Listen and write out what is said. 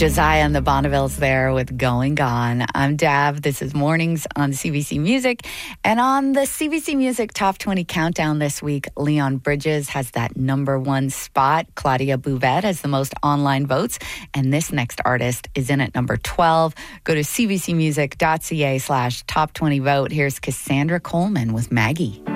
Josiah and the Bonnevilles there with Going Gone. I'm Dav. This is Mornings on CBC Music. And on the CBC Music Top 20 Countdown this week, Leon Bridges has that number one spot. Claudia Bouvette has the most online votes. And this next artist is in at number 12. Go to cbcmusic.ca/top20vote. Here's Cassandra Coleman with Maggie.